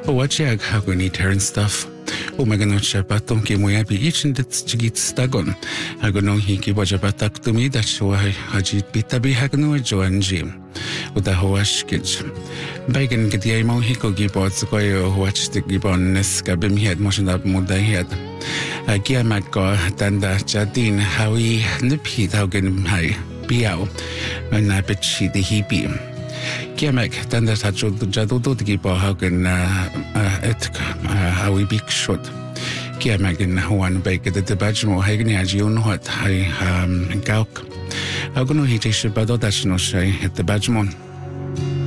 Oachiag haguni turn stuff. Umaganocha batum ki moya bi ichin dit jigit stagon. Hagonong hiki wajabatak to me that show hajit bitabi hagano joanji. Udahoashkij. Bagan getiai mo hiko gibots goyo watch the gibon neskabim head motion up muda head. Giamako tanda jadin hawi nipit haugen hai biao. When I bet she the hippie. Giamak tanda tajud jadudu gibo haugen hawi big shot. Giamak in one bake at the bajmo hagni ajion what hai gauk. Haugono hitish badodashno shay at the bajmon.